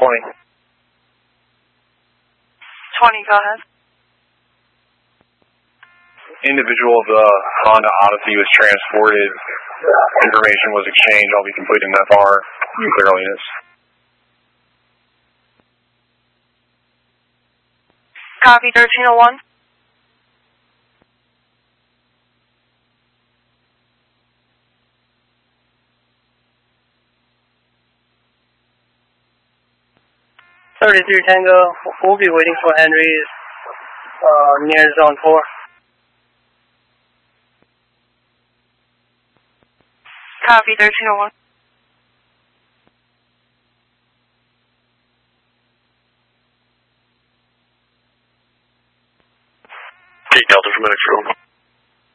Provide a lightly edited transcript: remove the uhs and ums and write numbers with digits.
20. 20, go ahead. Individual of the Honda Odyssey was transported. Information was exchanged. I'll be completing FR. You clear all units. Copy, 1301. Tango, we'll be waiting for Henry's near zone 4. Copy, 1301.